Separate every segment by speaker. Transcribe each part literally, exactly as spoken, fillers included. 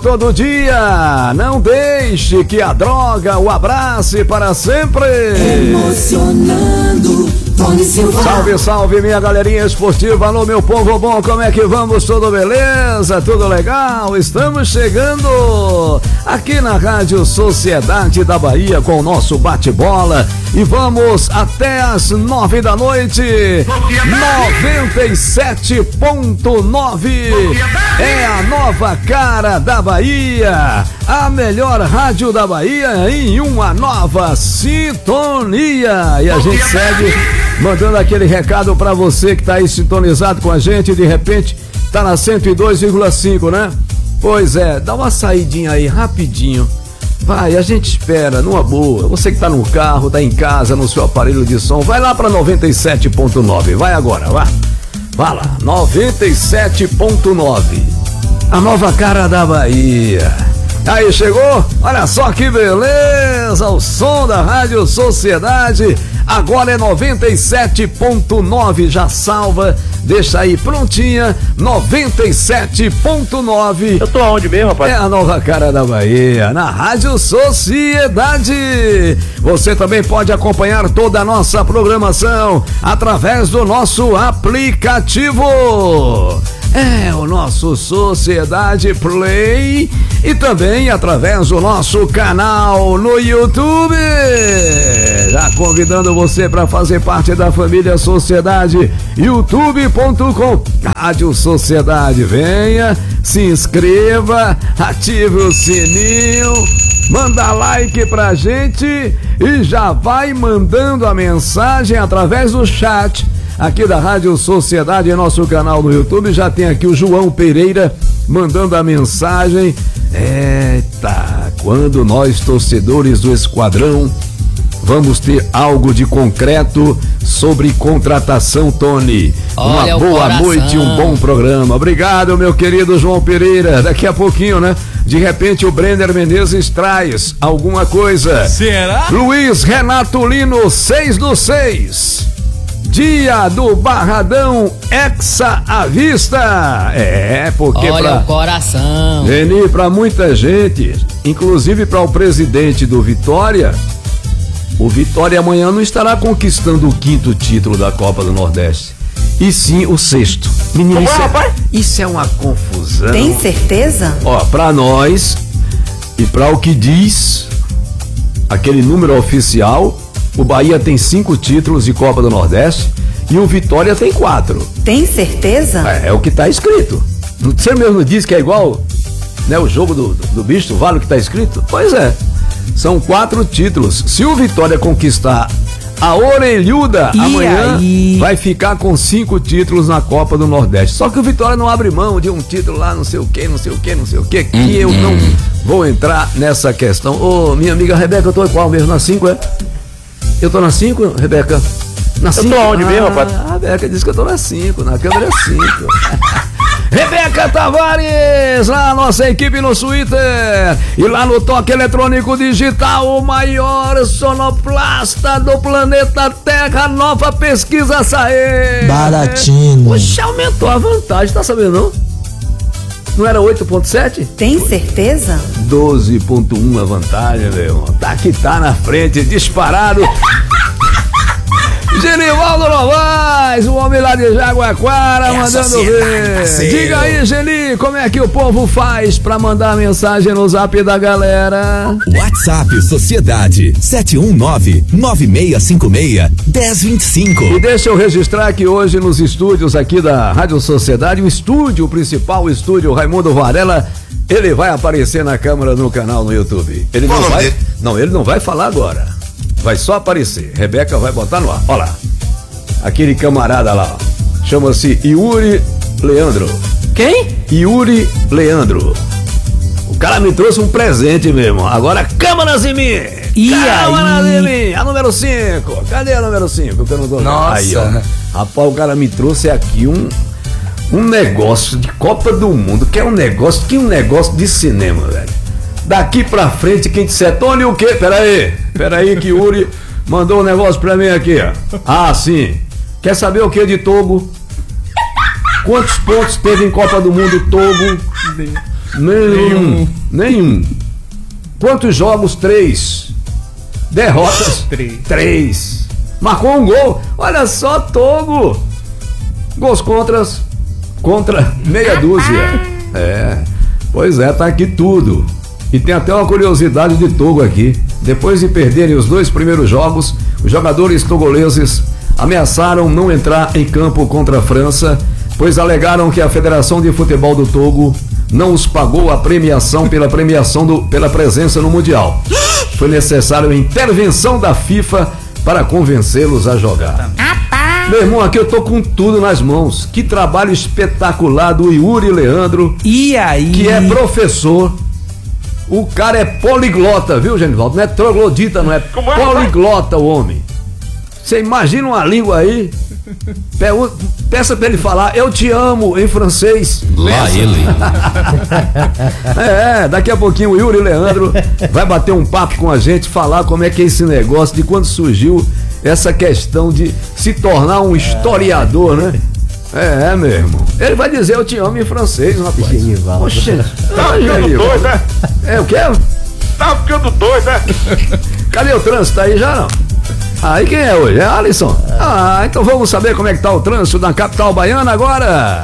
Speaker 1: todo dia. Não deixe que a droga o abrace para sempre.
Speaker 2: Emocionando, Tony Silva.
Speaker 1: Salve, salve, minha galerinha esportiva. Alô, meu povo bom, como é que vamos? Tudo beleza? Tudo legal? Estamos chegando aqui na Rádio Sociedade da Bahia com o nosso bate-bola e vamos até as nove da noite. noventa e sete ponto nove é a nova cara da Bahia, a melhor rádio da Bahia em uma nova sintonia. E a gente segue mandando aquele recado pra você que tá aí sintonizado com a gente e de repente tá na cento e dois vírgula cinco, né? Pois é, dá uma saidinha aí rapidinho. Vai, a gente espera, numa boa. Você que tá no carro, tá em casa, no seu aparelho de som, vai lá pra noventa e sete ponto nove. Vai agora, vá. Vai lá, noventa e sete ponto nove. A nova cara da Bahia. Aí, chegou? Olha só que beleza! O som da Rádio Sociedade agora é noventa e sete ponto nove. Já salva, deixa aí prontinha. noventa e sete ponto nove.
Speaker 3: Eu tô aonde mesmo, rapaz?
Speaker 1: É a nova cara da Bahia, na Rádio Sociedade. Você também pode acompanhar toda a nossa programação através do nosso aplicativo. É o nosso Sociedade Play e também através do nosso canal no YouTube. Já convidando você para fazer parte da família Sociedade, youtube ponto com Rádio Sociedade. Venha, se inscreva, ative o sininho, manda like pra gente e já vai mandando a mensagem através do chat aqui da Rádio Sociedade em nosso canal no YouTube. Já tem aqui o João Pereira mandando a mensagem. Eita, quando nós torcedores do Esquadrão vamos ter algo de concreto sobre contratação, Tony?
Speaker 4: Olha,
Speaker 1: uma boa noite e um bom programa. Obrigado, meu querido João Pereira. Daqui a pouquinho, né? De repente o Brenner Menezes traz alguma coisa.
Speaker 4: Será?
Speaker 1: Luiz Renato Lino, seis do seis. Dia do Barradão Hexa à vista. É, porque
Speaker 4: olha
Speaker 1: pra...
Speaker 4: o coração.
Speaker 1: Geni, pra muita gente, inclusive para o presidente do Vitória, o Vitória amanhã não estará conquistando o quinto título da Copa do Nordeste, e sim o sexto. Menino, isso é, isso é uma confusão.
Speaker 2: Tem certeza?
Speaker 1: Ó, pra nós e pra o que diz aquele número oficial, o Bahia tem cinco títulos de Copa do Nordeste e o Vitória tem quatro.
Speaker 2: Tem certeza?
Speaker 1: É, é o que tá escrito. Você mesmo disse que é igual, né, o jogo do, do, do bicho, vale o que tá escrito? Pois é, são quatro títulos. Se o Vitória conquistar a orelhuda
Speaker 2: e
Speaker 1: amanhã,
Speaker 2: aí?
Speaker 1: vai ficar com cinco títulos na Copa do Nordeste. Só que o Vitória não abre mão de um título lá, não sei o que, não sei o que, não sei o que, que
Speaker 4: Uhum.
Speaker 1: eu não vou entrar nessa questão. Ô, minha amiga Rebeca, eu tô qual mesmo? Na cinco, é? Eu tô na cinco, Rebeca? Na cinco?
Speaker 3: Eu tô onde
Speaker 1: ah,
Speaker 3: mesmo, rapaz?
Speaker 1: A Rebeca disse que eu tô na cinco, na câmera é cinco. Rebeca Tavares, lá a nossa equipe no Twitter e lá no Toque Eletrônico Digital, o maior sonoplasta do planeta Terra, nova pesquisa saiu.
Speaker 5: Baratinho.
Speaker 1: Poxa, aumentou a vantagem, tá sabendo não? Não era oito ponto sete?
Speaker 2: Tem certeza?
Speaker 1: doze ponto um a vantagem, meu irmão. Tá que tá na frente, disparado. Genivaldo Novaes, o homem lá de Jaguaquara,
Speaker 5: É
Speaker 1: mandando ver.
Speaker 5: parceiro.
Speaker 1: Diga aí, Geni, como é que o povo faz pra mandar mensagem no zap da galera?
Speaker 6: WhatsApp Sociedade sete um nove, nove seis cinco seis, um zero dois cinco.
Speaker 1: E deixa eu registrar que hoje nos estúdios aqui da Rádio Sociedade, o estúdio principal, o estúdio Raimundo Varela, ele vai aparecer na câmera no canal no YouTube. Ele não vai, não, ele não vai falar agora. Vai só aparecer. Rebeca vai botar no ar. Olha lá. Aquele camarada lá, ó. Chama-se Yuri Leandro.
Speaker 4: Quem?
Speaker 1: Yuri Leandro. O cara me trouxe um presente mesmo. Agora câmeras em mim.
Speaker 4: E
Speaker 1: câmeras
Speaker 4: aí?
Speaker 1: em mim. A número cinco. Cadê a número cinco? Que eu não tô vendo.
Speaker 4: Nossa.
Speaker 1: Aí, ó. Rapaz, o cara me trouxe aqui um um negócio de Copa do Mundo, que é um negócio, que um negócio de cinema, velho. Daqui pra frente, quem disser, Tony, o quê? Pera aí, pera aí que Yuri mandou um negócio pra mim aqui, ó. Ah, sim. Quer saber o que de Togo? Quantos pontos teve em Copa do Mundo Togo? Nenhum. Nenhum. Quantos jogos? Três. Derrotas?
Speaker 3: Três.
Speaker 1: Três. Marcou um gol. Olha só, Togo. Gols contras contra meia dúzia. É. Pois é, tá aqui tudo. E tem até uma curiosidade de Togo aqui. Depois de perderem os dois primeiros jogos, os jogadores togoleses ameaçaram não entrar em campo contra a França, pois alegaram que a Federação de Futebol do Togo não os pagou a premiação pela premiação do, pela presença no Mundial. Foi necessário a intervenção da FIFA para convencê-los a jogar. Meu irmão, aqui eu tô com tudo nas mãos. Que trabalho espetacular do Yuri Leandro.
Speaker 3: E aí?
Speaker 1: Que é professor. O cara é poliglota, viu, Genivaldo? Não é troglodita, não é
Speaker 4: Como é,
Speaker 1: poliglota o homem. Você imagina uma língua aí? Peça pra ele falar, eu te amo, em francês.
Speaker 6: Lá ele.
Speaker 1: É, daqui a pouquinho o Yuri Leandro vai bater um papo com a gente, falar como é que é esse negócio, de quando surgiu essa questão de se tornar um historiador, né? É, é, meu irmão. Ele vai dizer eu te amo em francês, rapaz.
Speaker 5: Genivaldo.
Speaker 1: Oxe,
Speaker 4: Tá ficando doido, né?
Speaker 1: É o quê?
Speaker 4: Tá ficando doido, né?
Speaker 1: Cadê o trânsito aí já não? Aí quem é hoje? É Alisson? Ah, então vamos saber como é que tá o trânsito na capital baiana agora.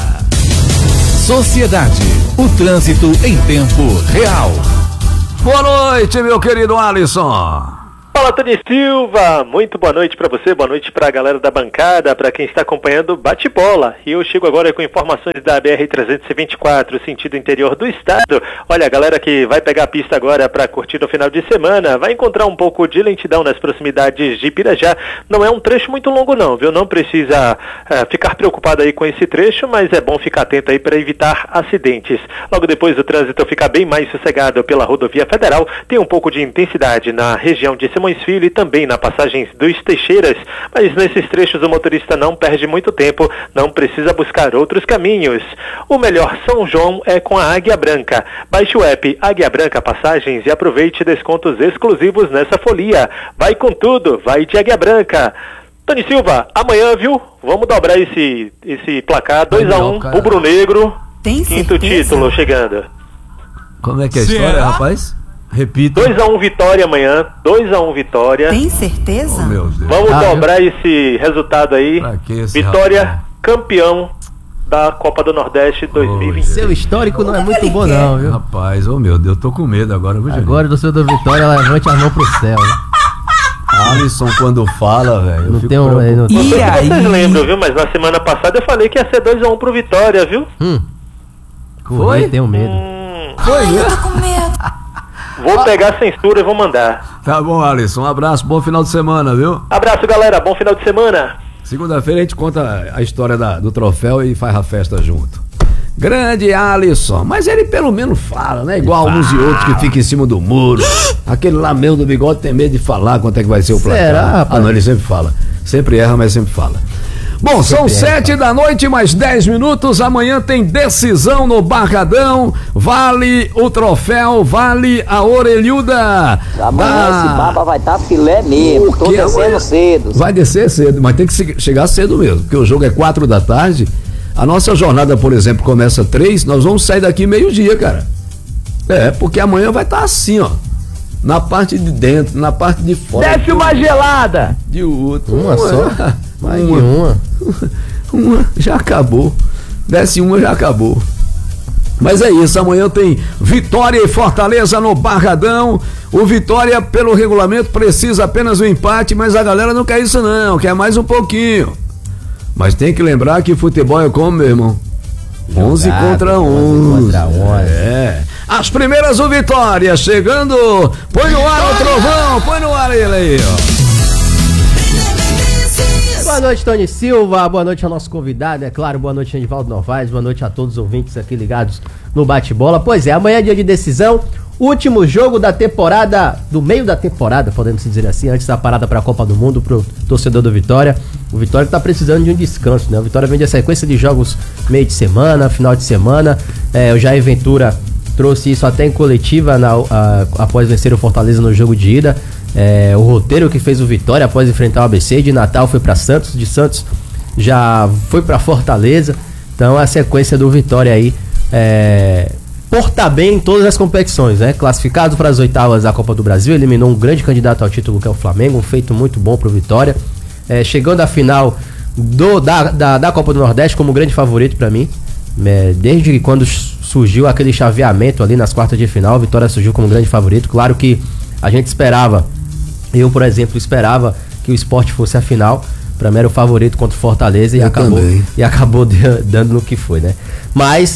Speaker 6: Sociedade. O trânsito em tempo real.
Speaker 1: Boa noite, meu querido Alisson.
Speaker 7: Fala, Tony Silva, muito boa noite para você, boa noite para a galera da bancada, para quem está acompanhando Bate-Bola. E eu chego agora com informações da B R trezentos e vinte e quatro, sentido interior do estado. Olha, a galera que vai pegar a pista agora para curtir no final de semana, vai encontrar um pouco de lentidão nas proximidades de Pirajá. Não é um trecho muito longo não, viu? Não precisa uh, ficar preocupado aí com esse trecho, mas é bom ficar atento aí para evitar acidentes. Logo depois o trânsito fica bem mais sossegado pela rodovia federal, tem um pouco de intensidade na região de Simões Filho e também na passagem dos Teixeiras, mas nesses trechos o motorista não perde muito tempo, não precisa buscar outros caminhos. O melhor São João é com a Águia Branca. Baixe o app Águia Branca Passagens e aproveite descontos exclusivos nessa folia. Vai com tudo, vai de Águia Branca. Tony Silva, amanhã, viu? Vamos dobrar esse, esse placar, dois a um, rubro-negro,
Speaker 2: Tem
Speaker 7: quinto
Speaker 2: certeza?
Speaker 7: título chegando.
Speaker 1: Como é que é a
Speaker 3: Será?
Speaker 1: história, rapaz? Repita.
Speaker 7: dois a um Vitória amanhã, dois a um Vitória.
Speaker 2: Tem certeza?
Speaker 1: Oh, meu Deus.
Speaker 7: Vamos
Speaker 5: Ah,
Speaker 7: dobrar esse resultado aí.
Speaker 1: Pra que esse
Speaker 7: Vitória,
Speaker 1: rapaz?
Speaker 7: campeão da Copa do Nordeste dois mil e vinte.
Speaker 5: Seu histórico não é muito bom não, viu?
Speaker 1: Rapaz, ô oh, meu Deus, eu tô com medo agora, viu, Juninho?
Speaker 5: Agora o torcedor da Vitória levante a mão pro céu. Né?
Speaker 1: Alisson, quando fala, velho, eu
Speaker 5: Não
Speaker 1: fico
Speaker 5: tem um...
Speaker 1: preocupado.
Speaker 5: Não...
Speaker 3: E aí?
Speaker 7: Vocês lembram, viu? Mas na semana passada eu falei que ia ser dois a um pro Vitória, viu?
Speaker 5: Hum.
Speaker 1: Foi?
Speaker 5: Correr, tenho medo.
Speaker 7: Hum,
Speaker 1: Foi, né?
Speaker 7: vou pegar a censura e vou mandar.
Speaker 1: Tá bom, Alisson, um abraço, bom final de semana, viu?
Speaker 7: Abraço, galera. Bom final de semana.
Speaker 1: Segunda-feira a gente conta a história da, do troféu e faz a festa junto. Grande Alisson, mas ele pelo menos fala, né? Igual uns e outros que ficam em cima do muro. Aquele lá meu do bigode tem medo de falar quanto é que vai ser o placar.
Speaker 5: Será, rapaz?
Speaker 1: Ah, não, ele sempre fala. Sempre erra, mas sempre fala. Bom, são sete da noite, mais dez minutos. Amanhã tem decisão no Barradão. Vale o troféu, vale a orelhuda.
Speaker 8: Amanhã
Speaker 1: da-
Speaker 8: esse baba vai estar filé mesmo.
Speaker 1: O
Speaker 8: Tô
Speaker 1: quê?
Speaker 8: descendo
Speaker 1: Amanhã?
Speaker 8: cedo.
Speaker 1: Vai descer cedo, mas tem que se- chegar cedo mesmo, porque o jogo é quatro da tarde. A nossa jornada, por exemplo, começa três, nós vamos sair daqui meio-dia, cara. É, porque amanhã vai estar assim, ó. Na parte de dentro, na parte de fora.
Speaker 8: Desce uma gelada.
Speaker 1: De outro.
Speaker 5: Uma só? Vai em
Speaker 1: uma.
Speaker 5: uma.
Speaker 1: Uma já acabou. Desce uma, já acabou. Mas é isso, amanhã tem Vitória e Fortaleza no Barradão. O Vitória, pelo regulamento, precisa apenas um empate, mas a galera não quer isso não, quer mais um pouquinho. Mas tem que lembrar que futebol é como, meu irmão? onze
Speaker 5: Jogado,
Speaker 1: contra
Speaker 5: onze
Speaker 1: onze.
Speaker 5: contra onze.
Speaker 1: É. As primeiras o Vitória chegando. Põe no ar o trovão, põe no ar ele aí, ó.
Speaker 5: Boa noite, Tony Silva. Boa noite ao nosso convidado, é claro. Boa noite, Edivaldo Novaes. Boa noite a todos os ouvintes aqui ligados no Bate-Bola. Pois é, amanhã é dia de decisão. Último jogo da temporada, do meio da temporada, podemos dizer assim, antes da parada para a Copa do Mundo, pro torcedor do Vitória. O Vitória tá precisando de um descanso, né? O Vitória vem de sequência de jogos meio de semana, final de semana. É, o Jair Ventura trouxe isso até em coletiva na, a, após vencer o Fortaleza no jogo de ida. É, o roteiro que fez o Vitória após enfrentar o A B C, de Natal foi para Santos, de Santos já foi para Fortaleza. Então a sequência do Vitória aí, é, portar bem em todas as competições, né? Classificado para as oitavas da Copa do Brasil, eliminou um grande candidato ao título que é o Flamengo, um feito muito bom pro Vitória. É, chegando à final do, da, da, da Copa do Nordeste como grande favorito para mim. É, desde quando surgiu aquele chaveamento ali nas quartas de final, a Vitória surgiu como grande favorito. Claro que a gente esperava, eu por exemplo esperava que o Sport fosse a final. Pra mim era o favorito contra o Fortaleza e
Speaker 1: eu
Speaker 5: acabou, e acabou dando no que foi, né? Mas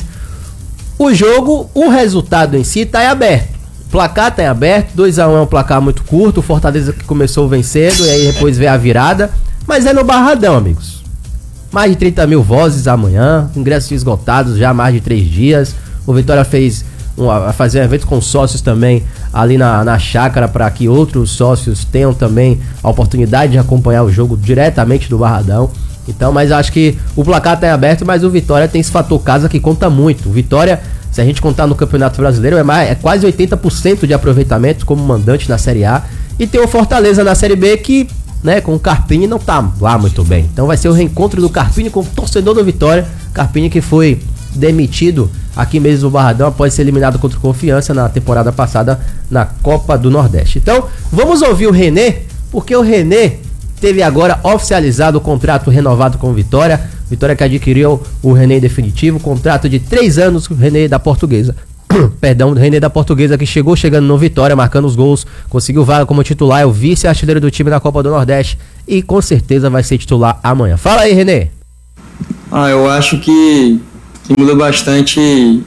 Speaker 5: o jogo, o resultado em si tá em aberto. O placar tá em aberto, dois a um é um placar muito curto, o Fortaleza que começou vencendo e aí depois veio a virada, mas é no Barradão, amigos. Mais de trinta mil vozes amanhã, ingressos esgotados já há mais de três dias. O Vitória fez um, a fazer um evento com sócios também ali na, na chácara para que outros sócios tenham também a oportunidade de acompanhar o jogo diretamente do Barradão. Então, mas acho que o placar tá em aberto, mas o Vitória tem esse fator casa que conta muito. O Vitória, se a gente contar no Campeonato Brasileiro, é, mais, é quase oitenta por cento de aproveitamento como mandante na Série A. E tem o Fortaleza na Série B que, né, com o Carpini não tá lá muito bem. Então vai ser o reencontro do Carpini com o torcedor do Vitória. Carpini que foi demitido aqui mesmo no Barradão após ser eliminado contra o Confiança na temporada passada na Copa do Nordeste. Então, vamos ouvir o René, porque o René teve agora oficializado o contrato renovado com o Vitória. Vitória que adquiriu o René definitivo, contrato de três anos com o René da Portuguesa. Perdão, o René da Portuguesa que chegou chegando no Vitória, marcando os gols, conseguiu vaga como titular, é o vice-artilheiro do time da Copa do Nordeste e com certeza vai ser titular amanhã. Fala aí, René.
Speaker 3: Ah, eu acho que, que mudou bastante,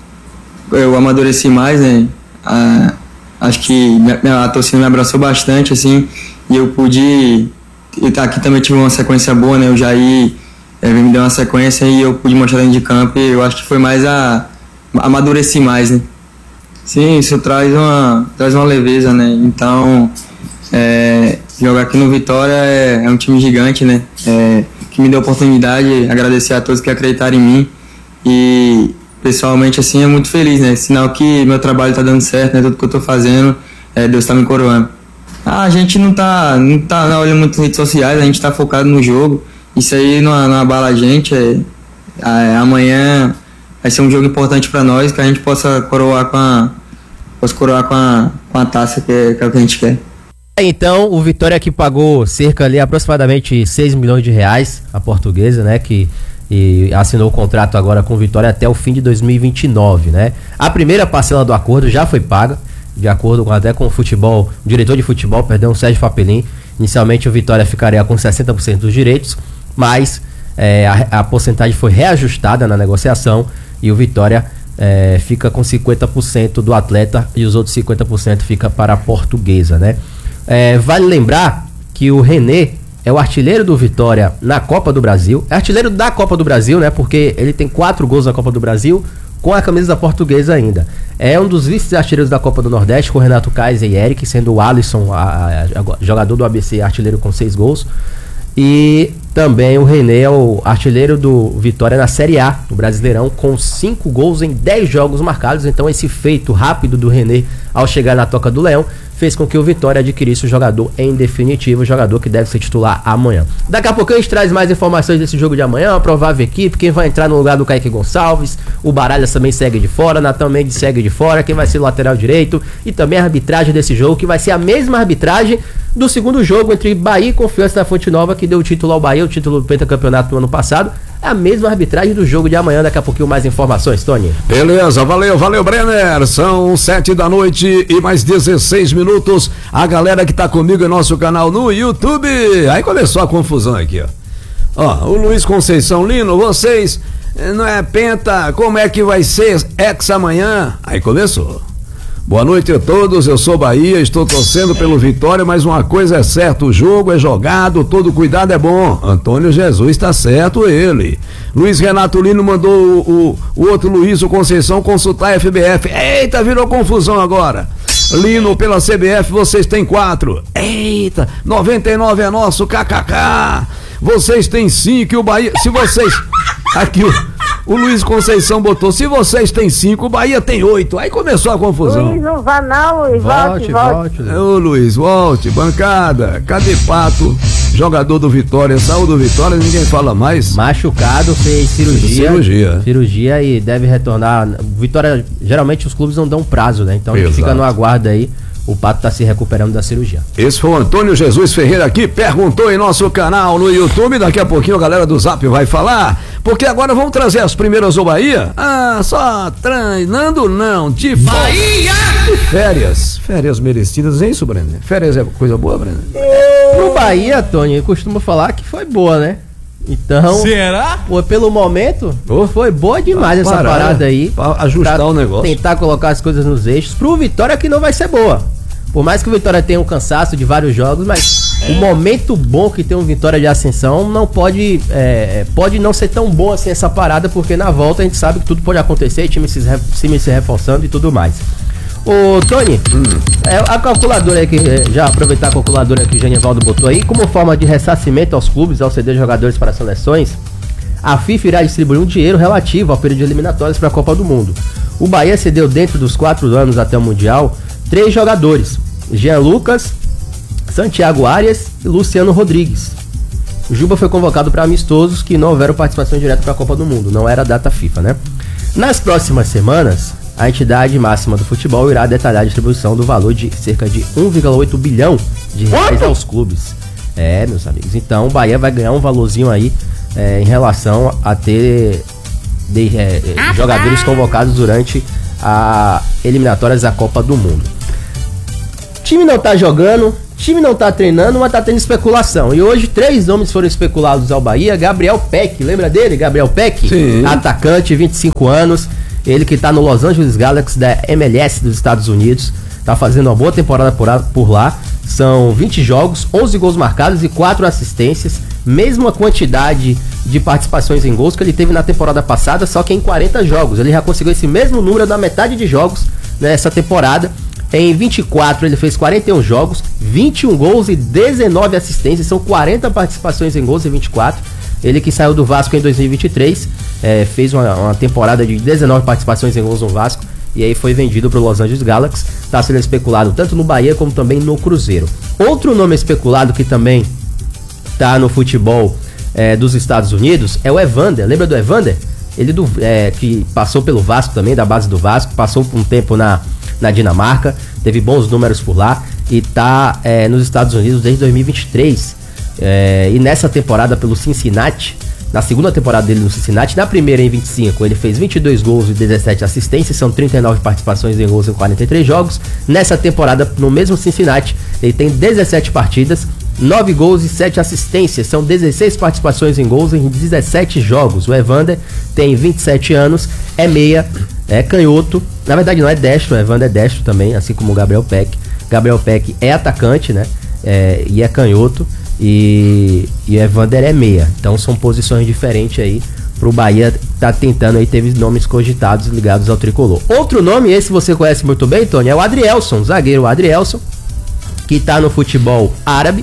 Speaker 3: eu amadureci mais, né? Ah, acho que a, a torcida me abraçou bastante, assim, e eu pude... Aqui também tive uma sequência boa, né? O Jair é, me deu uma sequência e eu pude mostrar dentro de campo e eu acho que foi mais a... amadureci mais, né? Sim, isso traz uma, traz uma leveza, né? Então, é, jogar aqui no Vitória é, é um time gigante, né? É, que me deu a oportunidade, agradecer a todos que acreditaram em mim e, pessoalmente, assim, é muito feliz, né? Sinal que meu trabalho tá dando certo, né? Tudo que eu tô fazendo, é, Deus tá me coroando. Ah, a gente não tá, não tá olhando muito nas redes sociais, a gente tá focado no jogo. Isso aí não, não abala a gente. É, é, amanhã vai ser um jogo importante para nós, que a gente possa coroar com a, possa coroar com a, com a taça que é, que é o que a gente quer.
Speaker 5: Então, o Vitória que pagou cerca ali aproximadamente seis milhões de reais a Portuguesa, né, que e assinou o contrato agora com o Vitória até o fim de dois mil e vinte e nove, né? A primeira parcela do acordo já foi paga, de acordo com, até com o futebol, o diretor de futebol, perdão, o Sérgio Papelin. Inicialmente o Vitória ficaria com sessenta por cento dos direitos, mas é, a, a porcentagem foi reajustada na negociação e o Vitória é, fica com cinquenta por cento do atleta e os outros cinquenta por cento fica para a Portuguesa, né? É, vale lembrar que o René é o artilheiro do Vitória na Copa do Brasil, é artilheiro da Copa do Brasil, né? Porque ele tem quatro gols na Copa do Brasil com a camisa da Portuguesa ainda. É um dos vice-artilheiros da Copa do Nordeste, com Renato Kaiser e Eric, sendo o Alisson, a, a, a, jogador do A B C, artilheiro com seis gols. E também o René é o artilheiro do Vitória na Série A, do Brasileirão, com cinco gols em dez jogos marcados. Então esse feito rápido do René ao chegar na Toca do Leão fez com que o Vitória adquirisse o jogador em definitivo, o jogador que deve ser titular amanhã. Daqui a pouco a gente traz mais informações desse jogo de amanhã, a provável equipe, quem vai entrar no lugar do Kaique Gonçalves, o Baralhas também segue de fora, Natan Mendes segue de fora, quem vai ser o lateral direito e também a arbitragem desse jogo, que vai ser a mesma arbitragem do segundo jogo entre Bahia e Confiança da Fonte Nova, que deu o título ao Bahia, o título do pentacampeonato no ano passado. É a mesma arbitragem do jogo de amanhã. Daqui a pouquinho mais informações, Tony.
Speaker 1: Beleza, valeu, valeu, Brenner. São sete da noite e mais dezesseis minutos. A galera que tá comigo em nosso canal no YouTube. Aí começou a confusão aqui, ó. Ó, o Luiz Conceição Lino, vocês não é penta, como é que vai ser ex amanhã? Aí começou. Boa noite a todos, eu sou Bahia, estou torcendo pelo Vitória, mas uma coisa é certa, o jogo é jogado, todo cuidado é bom. Antônio Jesus está certo, ele. Luiz Renato Lino mandou o, o, o outro Luiz, o Conceição, consultar a F B F. Eita, virou confusão agora. Lino, pela C B F, vocês têm quatro. Eita, noventa e nove é nosso, kkk. Vocês têm cinco e o Bahia... Se vocês... Aqui o... O Luiz Conceição botou, se vocês têm cinco, o Bahia tem oito. Aí começou a confusão.
Speaker 9: Luiz, não vá não, Luiz. Volte, volte. volte.
Speaker 1: Ô Luiz, volte, bancada. Cadê Pato? jogador do Vitória, saiu do Vitória, ninguém fala mais.
Speaker 5: Machucado, fez cirurgia.
Speaker 1: Cirurgia.
Speaker 5: Cirurgia e deve retornar. Vitória, geralmente os clubes não dão prazo, né? Então a gente
Speaker 1: Exato.
Speaker 5: fica no aguardo aí. O Pato tá se recuperando da cirurgia.
Speaker 1: Esse foi o Antônio Jesus Ferreira aqui, perguntou em nosso canal no YouTube, daqui a pouquinho a galera do Zap vai falar, porque agora vamos trazer as primeiras do Bahia. Ah, só treinando não, de Bahia! De férias, férias merecidas, é isso, Brenner? Férias é coisa boa, Brenner?
Speaker 5: Pro Bahia, Tony, eu costumo falar que foi boa, né? Então,
Speaker 9: será?
Speaker 5: Pô, pelo momento,
Speaker 1: Oh.
Speaker 5: foi boa demais
Speaker 1: Ah,
Speaker 5: essa
Speaker 1: parada.
Speaker 5: parada aí.
Speaker 1: Pra ajustar o negócio.
Speaker 5: Tentar colocar as coisas nos eixos. Pro Vitória que não vai ser boa. Por mais que o Vitória tenha um cansaço de vários jogos, mas o momento bom que tem um Vitória de ascensão não pode, é, pode não ser tão bom assim essa parada, porque na volta a gente sabe que tudo pode acontecer, time se, time se reforçando e tudo mais. Ô, Tony, hum. é, a calculadora aí, que, já aproveitar a calculadora que o Genivaldo botou aí, como forma de ressarcimento aos clubes ao ceder jogadores para seleções, a FIFA irá distribuir um dinheiro relativo ao período de eliminatórias para a Copa do Mundo. O Bahia cedeu dentro dos quatro anos até o Mundial três jogadores: Jean Lucas, Santiago Arias e Luciano Rodrigues. O Juba foi convocado para amistosos que não houveram participação direta para a Copa do Mundo, não era data FIFA, né? Nas próximas semanas, a entidade máxima do futebol irá detalhar a distribuição do valor de cerca de um vírgula oito bilhão de reais aos clubes. É, meus amigos, então o Bahia vai ganhar um valorzinho aí é, em relação a ter de, é, jogadores convocados durante a eliminatórias da Copa do Mundo. Time não tá jogando, time não tá treinando, mas tá tendo especulação. E hoje três nomes foram especulados ao Bahia. Gabriel Peck, lembra dele? Gabriel Peck?
Speaker 1: Sim.
Speaker 5: Atacante, vinte e cinco anos. Ele que tá no Los Angeles Galaxy da M L S dos Estados Unidos. Tá fazendo uma boa temporada por, por lá. São vinte jogos, onze gols marcados e quatro assistências. Mesma quantidade de participações em gols que ele teve na temporada passada, só que em quarenta jogos. Ele já conseguiu esse mesmo número na metade de jogos nessa temporada. Em vinte e quatro ele fez quarenta e um jogos, vinte e um gols e dezenove assistências. São quarenta participações em gols em vinte e quatro. Ele que saiu do Vasco em dois mil e vinte e três, é, fez uma, uma temporada de dezenove participações em gols no Vasco. E aí foi vendido para o Los Angeles Galaxy. Está sendo especulado tanto no Bahia como também no Cruzeiro. Outro nome especulado que também está no futebol é, dos Estados Unidos é o Evander. Lembra do Evander? Ele do, é, que passou pelo Vasco também, da base do Vasco. Passou por um tempo na, na Dinamarca. Teve bons números por lá. E está é, nos Estados Unidos desde dois mil e vinte e três. É, e nessa temporada pelo Cincinnati, na segunda temporada dele no Cincinnati, na primeira em vinte e cinco ele fez vinte e dois gols e dezessete assistências, são trinta e nove participações em gols em quarenta e três jogos. Nessa temporada no mesmo Cincinnati ele tem dezessete partidas, nove gols e sete assistências, são dezesseis participações em gols em dezessete jogos. O Evander tem vinte e sete anos, é meia, é canhoto, na verdade não é destro, o Evander é destro também, assim como o Gabriel Peck. Gabriel Peck é atacante, né, é, e é canhoto. E, e o Evander é meia. Então são posições diferentes aí pro Bahia tá tentando aí. Teve nomes cogitados ligados ao tricolor. Outro nome, esse você conhece muito bem, Tony, é o Adrielson, zagueiro Adrielson, que tá no futebol árabe.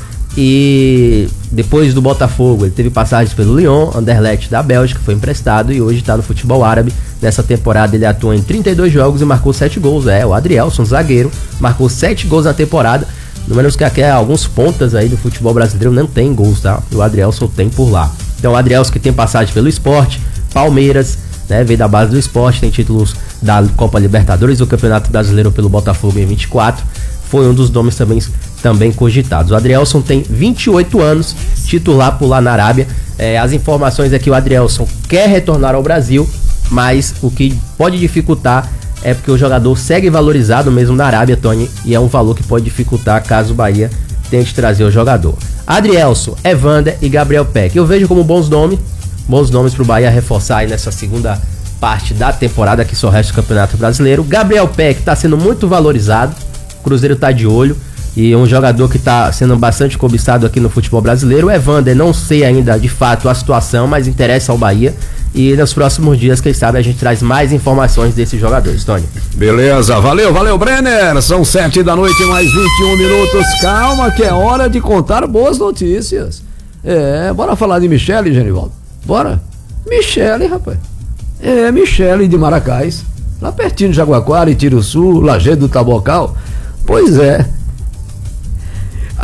Speaker 5: E depois do Botafogo ele teve passagens pelo Lyon, Anderlecht da Bélgica, foi emprestado e hoje tá no futebol árabe. Nessa temporada ele atua em trinta e dois jogos e marcou sete gols. É, o Adrielson, zagueiro, marcou sete gols na temporada. Números que aqui alguns pontas aí do futebol brasileiro não tem gols, tá? O Adrielson tem por lá. Então o Adrielson que tem passagem pelo Sport, Palmeiras, né? Veio da base do Sport, tem títulos da Copa Libertadores, do Campeonato Brasileiro pelo Botafogo em vinte e quatro. Foi um dos nomes também, também cogitados. O Adrielson tem vinte e oito anos, titular por lá na Arábia. É, as informações é que o Adrielson quer retornar ao Brasil, mas o que pode dificultar é porque o jogador segue valorizado mesmo na Arábia, Tony, e é um valor que pode dificultar caso o Bahia tente trazer o jogador. Adrielson, Evander e Gabriel Peck. Eu vejo como bons nomes, bons nomes para o Bahia reforçar aí nessa segunda parte da temporada, que só resta o Campeonato Brasileiro. Gabriel Peck está sendo muito valorizado, o Cruzeiro está de olho, e é um jogador que está sendo bastante cobiçado aqui no futebol brasileiro. O Evander, não sei ainda de fato a situação, mas interessa ao Bahia. E nos próximos dias, quem sabe, a gente traz mais informações desses jogadores, Tony.
Speaker 1: Beleza, valeu, valeu, Brenner. São sete da noite, mais vinte e um minutos. Calma que é hora de contar boas notícias. É, bora falar de Michele, Genivaldo. Bora? Michele, rapaz. É, Michele de Maracás. Lá pertinho de Jaguaquara, Itiruçu, Lajeado do Tabocal. Pois é.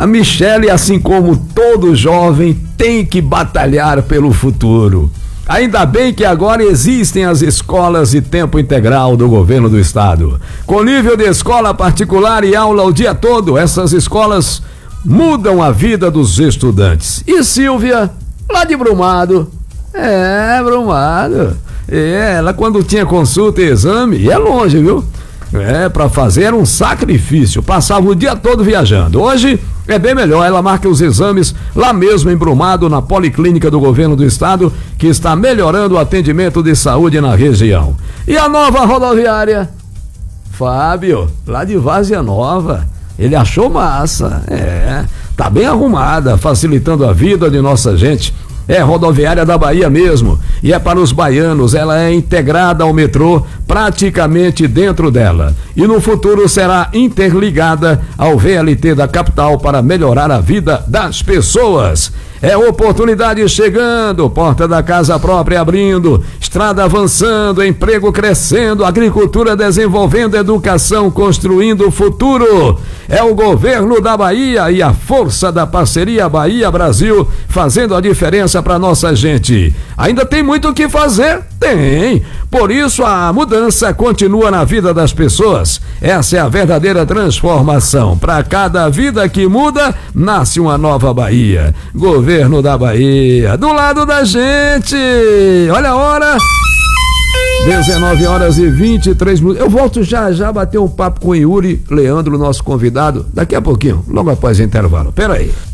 Speaker 1: A Michele, assim como todo jovem, tem que batalhar pelo futuro. Ainda bem que agora existem as escolas de tempo integral do governo do estado. Com nível de escola particular e aula o dia todo, essas escolas mudam a vida dos estudantes. E Silvia, lá de Brumado, é, Brumado, é, ela quando tinha consulta e exame, ia longe, viu? É, pra fazer era um sacrifício, passava o dia todo viajando. Hoje é bem melhor, ela marca os exames lá mesmo em Brumado, na Policlínica do Governo do Estado, que está melhorando o atendimento de saúde na região. E a nova rodoviária? Fábio, lá de Várzea Nova, ele achou massa, é, tá bem arrumada, facilitando a vida de nossa gente. É rodoviária da Bahia mesmo, e é para os baianos, ela é integrada ao metrô, praticamente dentro dela. E no futuro será interligada ao V L T da capital para melhorar a vida das pessoas. É oportunidade chegando, porta da casa própria abrindo, estrada avançando, emprego crescendo, agricultura desenvolvendo, educação construindo o futuro. É o governo da Bahia e a força da parceria Bahia-Brasil fazendo a diferença para nossa gente. Ainda tem muito o que fazer? Tem. Por isso a mudança continua na vida das pessoas. Essa é a verdadeira transformação. Para cada vida que muda, nasce uma nova Bahia. Governo da Bahia, do lado da gente. Olha a hora. dezenove horas e vinte e três minutos. Eu volto já já bater um papo com o Yuri Leandro, nosso convidado, daqui a pouquinho, logo após o intervalo. Pera aí.